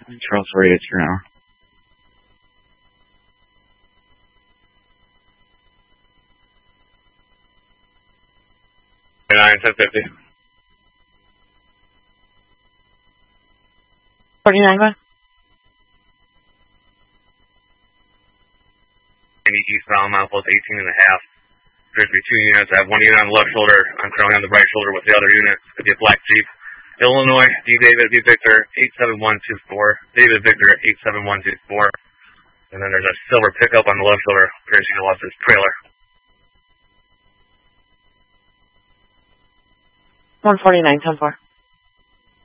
Charles 48 per hour. 1050. 49, go. Eastbound, mile plus 18 and a half. There's be 2 units. I have 1 unit on the left shoulder. I'm currently on the right shoulder with the other unit. It's going to be a black Jeep. Illinois, D. David, D. Victor, 87124. David Victor, 87124. And then there's a silver pickup on the left shoulder. Appears he lost his trailer. 149, 10-4.